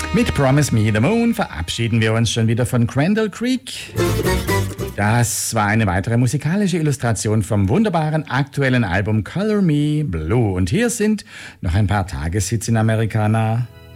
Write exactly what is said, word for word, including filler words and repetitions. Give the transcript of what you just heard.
Mit Promise Me the Moon verabschieden wir uns schon wieder von Crandall Creek. Das war eine weitere musikalische Illustration vom wunderbaren aktuellen Album Color Me Blue. Und hier sind noch ein paar Tageshits in Americana.